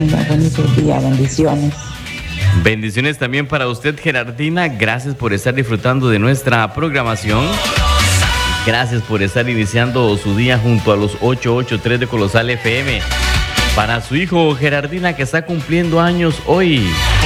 Bonito día, bendiciones. Bendiciones también para usted, Gerardina. Gracias por estar disfrutando de nuestra programación. Gracias por estar iniciando su día junto a los 883 de Colosal FM. Para su hijo, Gerardina, que está cumpliendo años hoy.